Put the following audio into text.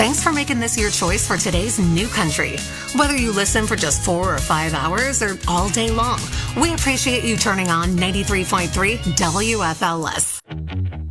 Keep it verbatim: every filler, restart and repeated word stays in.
Thanks for making this your choice for today's new country. Whether you listen for just four or five hours or all day long, we appreciate you turning on ninety-three point three W F L S.